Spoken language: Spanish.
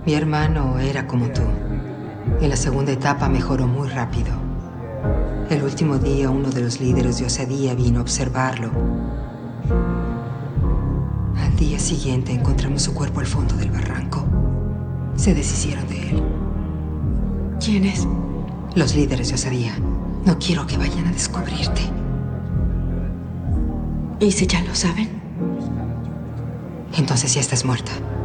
Mi hermano era como tú. En la segunda etapa mejoró muy rápido. El último día, uno de los líderes de Osadía vino a observarlo. Al día siguiente encontramos su cuerpo al fondo del barranco. Se deshicieron de él. ¿Quiénes? Los líderes de Osadía. No quiero que vayan a descubrirte. ¿Y si ya lo saben? Entonces ya estás muerta.